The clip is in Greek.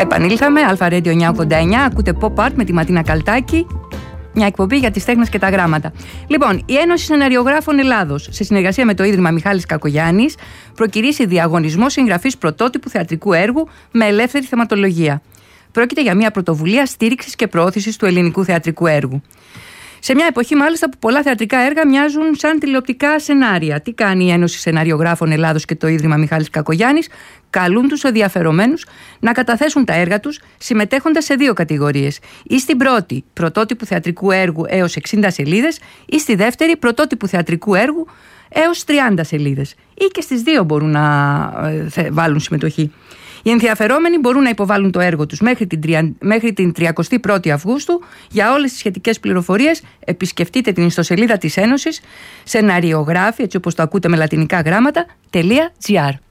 Επανήλθαμε, Αλφα Radio 989, ακούτε Pop Art με τη Ματίνα Καλτάκη, μια εκπομπή για τις τέχνες και τα γράμματα. Λοιπόν, η Ένωση Σεναριογράφων Ελλάδος, σε συνεργασία με το Ίδρυμα Μιχάλης Κακογιάννης, προκηρύσσει διαγωνισμό συγγραφής πρωτότυπου θεατρικού έργου με ελεύθερη θεματολογία. Πρόκειται για μια πρωτοβουλία στήριξης και προώθησης του ελληνικού θεατρικού έργου. Σε μια εποχή, μάλιστα, που πολλά θεατρικά έργα μοιάζουν σαν τηλεοπτικά σενάρια. Τι κάνει η Ένωση Σεναριογράφων Ελλάδος και το Ίδρυμα Μιχάλης Κακογιάννης? Καλούν τους ενδιαφερομένους να καταθέσουν τα έργα τους συμμετέχοντας σε δύο κατηγορίες. Ή στην πρώτη, πρωτότυπου θεατρικού έργου έως 60 σελίδες, ή στη δεύτερη, πρωτότυπου θεατρικού έργου έως 30 σελίδες. Ή και στις δύο μπορούν να βάλουν συμμετοχή. Οι ενδιαφερόμενοι μπορούν να υποβάλουν το έργο τους μέχρι την 31η Αυγούστου. Για όλες τις σχετικές πληροφορίες επισκεφτείτε την ιστοσελίδα της Ένωσης, σεναριογράφοι, έτσι όπως το ακούτε με λατινικά γράμματα, .gr.